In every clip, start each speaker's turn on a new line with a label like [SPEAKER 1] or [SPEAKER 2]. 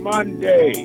[SPEAKER 1] Monday,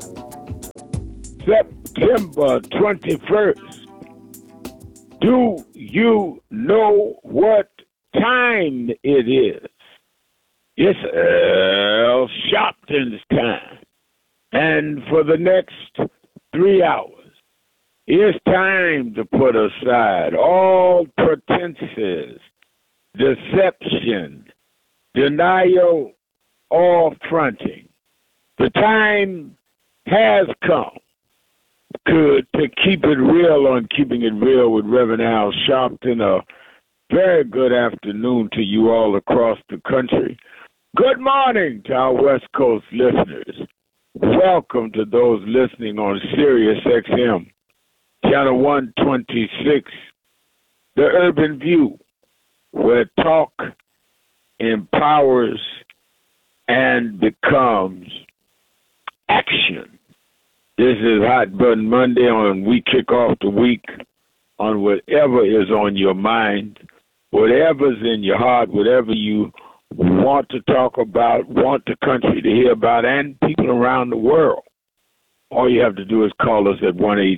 [SPEAKER 1] September 21st. Do you know what time it is? It's Earl Sharpton's time. And for the next 3 hours, it's time to put aside all pretenses, deception, denial, or fronting. The time has come to keep it real on Keeping It Real with Reverend Al Sharpton. A very good afternoon to you all across the country. Good morning to our West Coast listeners. Welcome to those listening on Sirius XM, Channel 126, The Urban View, where talk empowers and becomes action. This is Hot Button Monday, on we kick off the week on whatever is on your mind, whatever's in your heart, whatever you want to talk about, want the country to hear about, and people around the world. All you have to do is call us at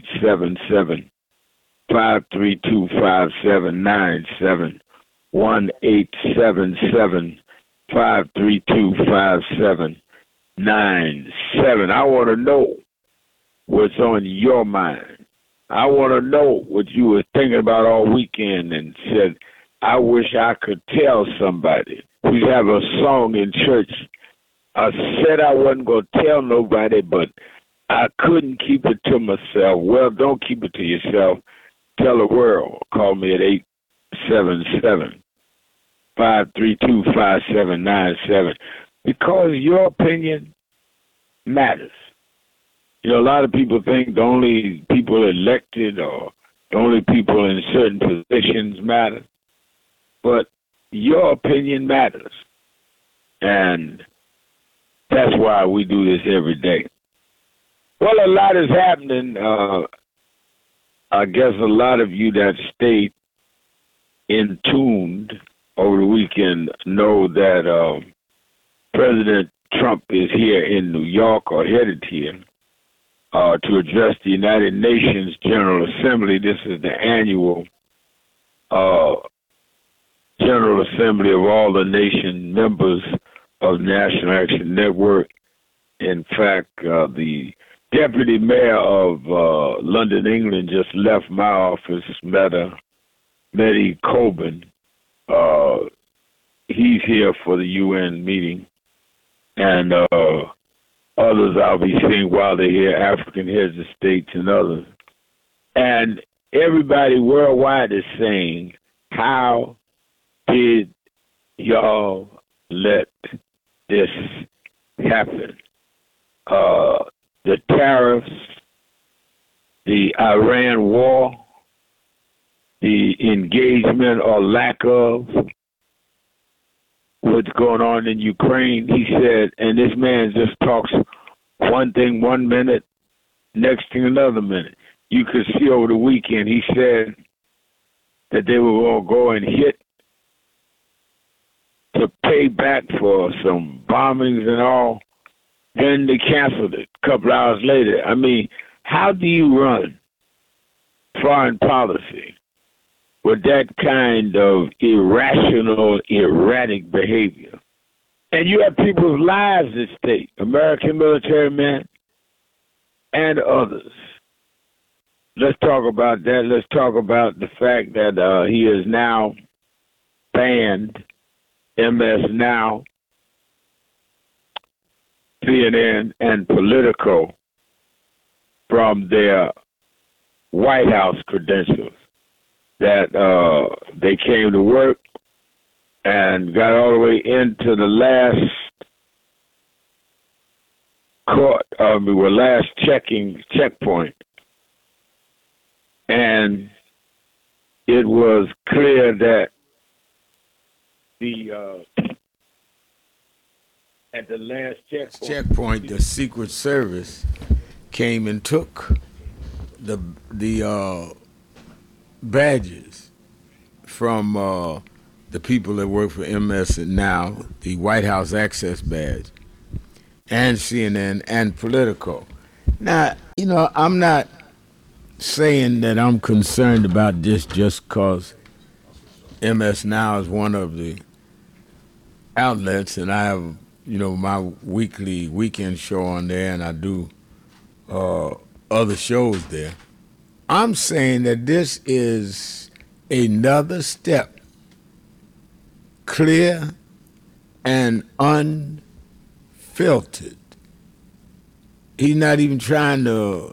[SPEAKER 1] 1-877-532-5797, 1-877-532-5797. I want to know what's on your mind. I want to know what you were thinking about all weekend and said, I wish I could tell somebody. We have a song in church. I said I wasn't going to tell nobody, but I couldn't keep it to myself. Well, don't keep it to yourself. Tell the world. Call me at 877-532-5797, because your opinion matters. You know, a lot of people think the only people elected or the only people in certain positions matter, but your opinion matters. And that's why we do this every day. Well, a lot is happening. I guess a lot of you that stayed in tuned over the weekend know that President Trump is here in New York, or headed here, to address the United Nations General Assembly. This is the annual General Assembly of all the nation members of National Action Network. In fact, the Deputy Mayor of London, England, just left my office, Mehdi Coben. He's here for the UN meeting, and others I'll be seeing while they're here, African heads of states and others. And everybody worldwide is saying, how did y'all let this happen? The tariffs, the Iran war, the engagement or lack of what's going on in Ukraine. He said, and this man just talks one thing 1 minute, next thing another minute. You could see over the weekend, he said that they were going to go and hit to pay back for some bombings and all. Then they canceled it a couple hours later. I mean, how do you run foreign policy with that kind of irrational, erratic behavior? And you have people's lives at stake, American military men and others. Let's talk about that. Let's talk about the fact that he has now banned MS Now, CNN, and Politico from their White House credentials. That they came to work and got all the way into the last last checkpoint, and it was clear that at the last checkpoint, the Secret Service came and took the badges from the people that work for MS Now, the White House Access badge, and CNN and Politico. Now, I'm not saying that I'm concerned about this just because MS Now is one of the outlets, and I have, my weekend show on there, and I do other shows there. I'm saying that this is another step, clear and unfiltered. He's not even trying to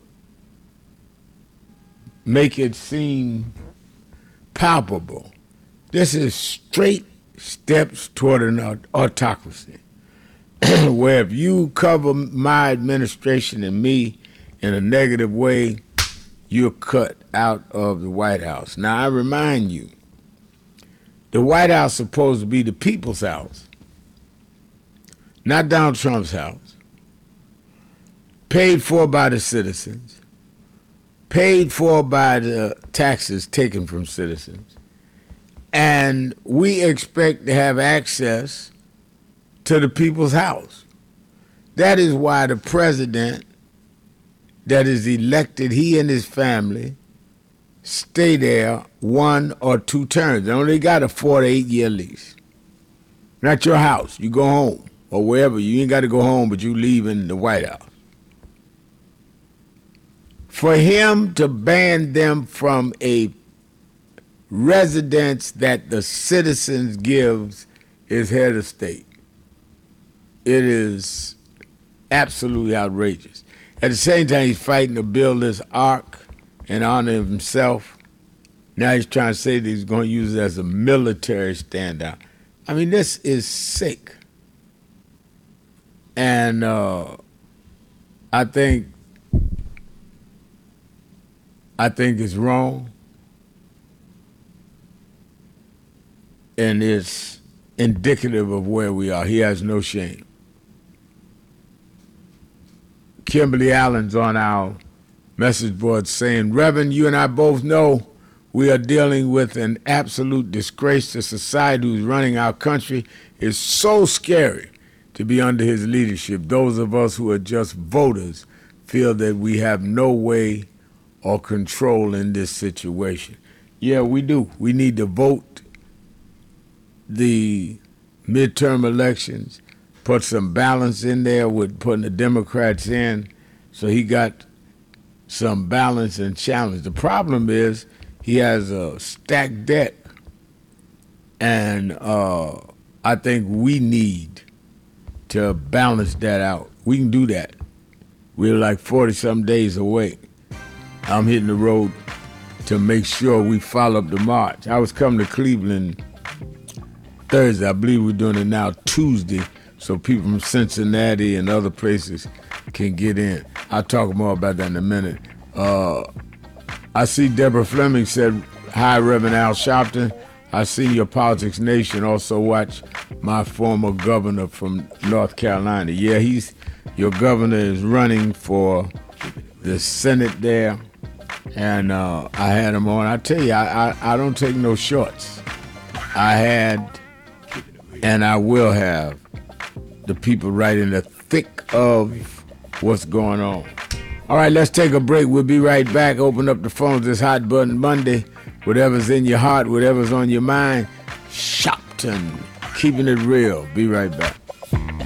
[SPEAKER 1] make it seem palpable. This is straight steps toward an autocracy, where if you cover my administration and me in a negative way, you're cut out of the White House. Now, I remind you, the White House is supposed to be the people's house, not Donald Trump's house, paid for by the citizens, paid for by the taxes taken from citizens, and we expect to have access to the people's house. That is why the president that is elected, he and his family, stay there 1 or 2 terms. They only got a 4 to 8 year lease. Not your house. You go home or wherever. You ain't got to go home, but you leave in the White House. For him to ban them from a residence that the citizens gives is head of state. It is absolutely outrageous. At the same time, he's fighting to build this ark in honor of himself. Now he's trying to say that he's going to use it as a military standout. I mean, this is sick. And I think it's wrong. And it's indicative of where we are. He has no shame. Kimberly Allen's on our message board saying, Reverend, you and I both know we are dealing with an absolute disgrace to society who's running our country. It's so scary to be under his leadership. Those of us who are just voters feel that we have no way or control in this situation. Yeah, we do. We need to vote the midterm elections, put some balance in there with putting the Democrats in, so he got some balance and challenge. The problem is he has a stacked deck, and I think we need to balance that out. We can do that. We're like 40-some days away. I'm hitting the road to make sure we follow up the march. I was coming to Cleveland Thursday. I believe we're doing it now Tuesday, so people from Cincinnati and other places can get in. I'll talk more about that in a minute. I see Deborah Fleming said, hi, Reverend Al Sharpton. I see your Politics Nation. Also watch my former governor from North Carolina. Yeah, your governor is running for the Senate there, and I had him on. I tell you, I don't take no shorts. I had, and I will have, the people right in the thick of what's going on. All right, let's take a break. We'll be right back. Open up the phones this Hot Button Monday. Whatever's in your heart, whatever's on your mind. Shopton, keeping it real. Be right back.